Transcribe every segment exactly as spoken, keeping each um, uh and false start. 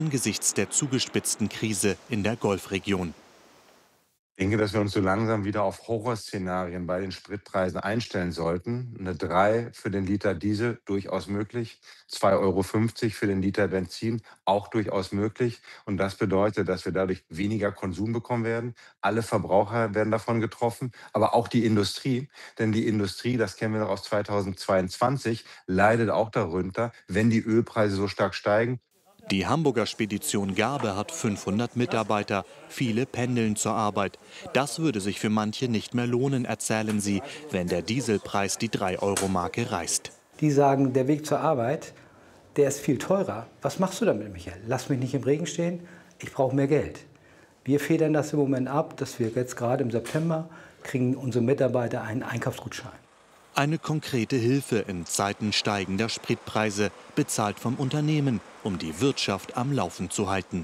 angesichts der zugespitzten Krise in der Golfregion. Ich denke, dass wir uns so langsam wieder auf Horrorszenarien bei den Spritpreisen einstellen sollten. Eine drei für den Liter Diesel, durchaus möglich. zwei Euro fünfzig für den Liter Benzin, auch durchaus möglich. Und das bedeutet, dass wir dadurch weniger Konsum bekommen werden. Alle Verbraucher werden davon getroffen, aber auch die Industrie. Denn die Industrie, das kennen wir noch aus zweitausendzweiundzwanzig, leidet auch darunter, wenn die Ölpreise so stark steigen. Die Hamburger Spedition Garbe hat fünfhundert Mitarbeiter. Viele pendeln zur Arbeit. Das würde sich für manche nicht mehr lohnen, erzählen sie, wenn der Dieselpreis die drei Euro Marke reißt. Die sagen, der Weg zur Arbeit, der ist viel teurer. Was machst du damit, Michael? Lass mich nicht im Regen stehen, ich brauche mehr Geld. Wir federn das im Moment ab, dass wir jetzt gerade im September kriegen unsere Mitarbeiter einen Einkaufsgutschein. Eine konkrete Hilfe in Zeiten steigender Spritpreise, bezahlt vom Unternehmen, um die Wirtschaft am Laufen zu halten.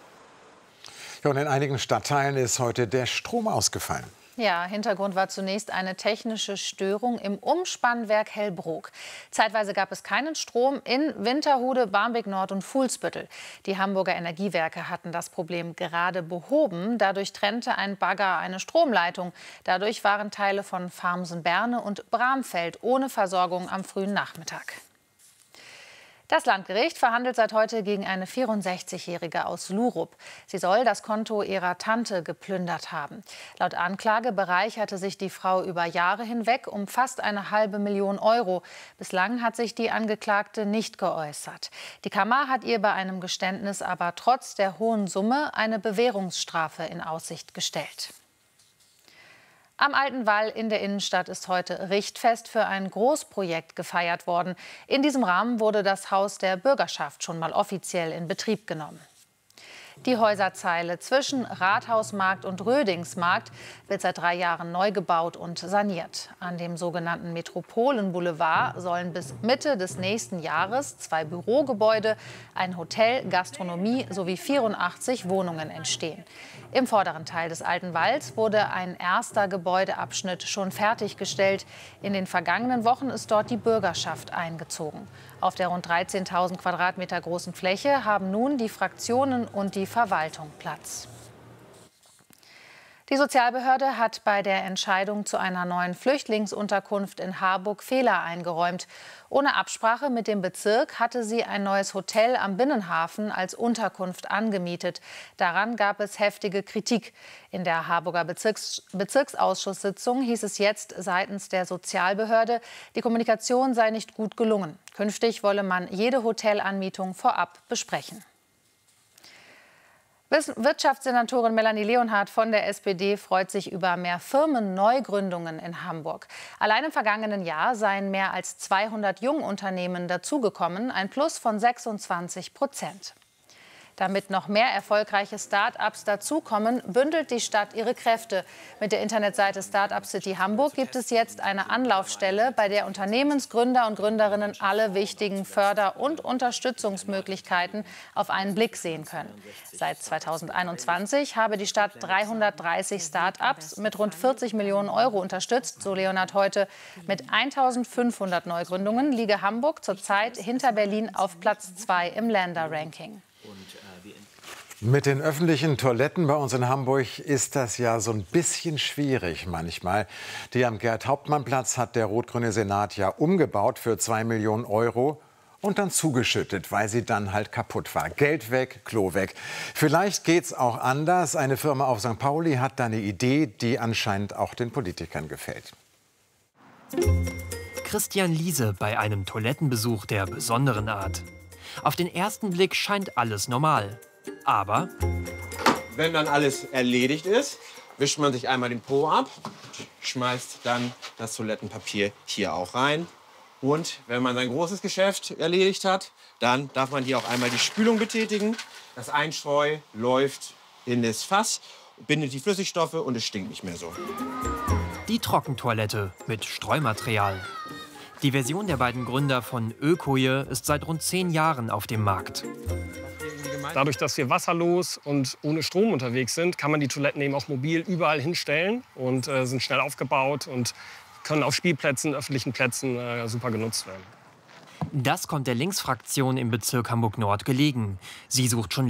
Ja, und in einigen Stadtteilen ist heute der Strom ausgefallen. Ja, Hintergrund war zunächst eine technische Störung im Umspannwerk Hellbrook. Zeitweise gab es keinen Strom in Winterhude, Barmbek Nord und Fuhlsbüttel. Die Hamburger Energiewerke hatten das Problem gerade behoben. Dadurch trennte ein Bagger eine Stromleitung. Dadurch waren Teile von Farmsen-Berne und Bramfeld ohne Versorgung am frühen Nachmittag. Das Landgericht verhandelt seit heute gegen eine vierundsechzigjährige aus Lurup. Sie soll das Konto ihrer Tante geplündert haben. Laut Anklage bereicherte sich die Frau über Jahre hinweg um fast eine halbe Million Euro. Bislang hat sich die Angeklagte nicht geäußert. Die Kammer hat ihr bei einem Geständnis aber trotz der hohen Summe eine Bewährungsstrafe in Aussicht gestellt. Am Alten Wall in der Innenstadt ist heute Richtfest für ein Großprojekt gefeiert worden. In diesem Rahmen wurde das Haus der Bürgerschaft schon mal offiziell in Betrieb genommen. Die Häuserzeile zwischen Rathausmarkt und Rödingsmarkt wird seit drei Jahren neu gebaut und saniert. An dem sogenannten Metropolenboulevard sollen bis Mitte des nächsten Jahres zwei Bürogebäude, ein Hotel, Gastronomie sowie vierundachtzig Wohnungen entstehen. Im vorderen Teil des Alten Walls wurde ein erster Gebäudeabschnitt schon fertiggestellt. In den vergangenen Wochen ist dort die Bürgerschaft eingezogen. Auf der rund dreizehntausend Quadratmeter großen Fläche haben nun die Fraktionen und die Verwaltung Platz. Die Sozialbehörde hat bei der Entscheidung zu einer neuen Flüchtlingsunterkunft in Harburg Fehler eingeräumt. Ohne Absprache mit dem Bezirk hatte sie ein neues Hotel am Binnenhafen als Unterkunft angemietet. Daran gab es heftige Kritik. In der Harburger Bezirks Bezirksausschusssitzung hieß es jetzt seitens der Sozialbehörde, die Kommunikation sei nicht gut gelungen. Künftig wolle man jede Hotelanmietung vorab besprechen. Wirtschaftssenatorin Melanie Leonhardt von der S P D freut sich über mehr Firmenneugründungen in Hamburg. Allein im vergangenen Jahr seien mehr als zweihundert Jungunternehmen dazugekommen, ein Plus von sechsundzwanzig Prozent. Damit noch mehr erfolgreiche Start-ups dazukommen, bündelt die Stadt ihre Kräfte. Mit der Internetseite Startup City Hamburg gibt es jetzt eine Anlaufstelle, bei der Unternehmensgründer und Gründerinnen alle wichtigen Förder- und Unterstützungsmöglichkeiten auf einen Blick sehen können. Seit zweitausendeinundzwanzig habe die Stadt dreihundertdreißig Start-ups mit rund vierzig Millionen Euro unterstützt, so Leonhardt heute. Mit eintausendfünfhundert Neugründungen liege Hamburg zurzeit hinter Berlin auf Platz zwei im Länder-Ranking. Mit den öffentlichen Toiletten bei uns in Hamburg ist das ja so ein bisschen schwierig manchmal. Die am Gerd-Hauptmann-Platz hat der rot-grüne Senat ja umgebaut für zwei Millionen Euro und dann zugeschüttet, weil sie dann halt kaputt war. Geld weg, Klo weg. Vielleicht geht's auch anders. Eine Firma auf Sankt Pauli hat da eine Idee, die anscheinend auch den Politikern gefällt. Christian Liese bei einem Toilettenbesuch der besonderen Art. Auf den ersten Blick scheint alles normal. Aber wenn dann alles erledigt ist, wischt man sich einmal den Po ab, schmeißt dann das Toilettenpapier hier auch rein. Und wenn man sein großes Geschäft erledigt hat, dann darf man hier auch einmal die Spülung betätigen. Das Einstreu läuft in das Fass, bindet die Flüssigstoffe und es stinkt nicht mehr so. Die Trockentoilette mit Streumaterial. Die Version der beiden Gründer von Ökoje ist seit rund zehn Jahren auf dem Markt. Dadurch, dass wir wasserlos und ohne Strom unterwegs sind, kann man die Toiletten eben auch mobil überall hinstellen und äh, sind schnell aufgebaut und können auf Spielplätzen, öffentlichen Plätzen äh, super genutzt werden. Das kommt der Linksfraktion im Bezirk Hamburg-Nord gelegen. Sie sucht schon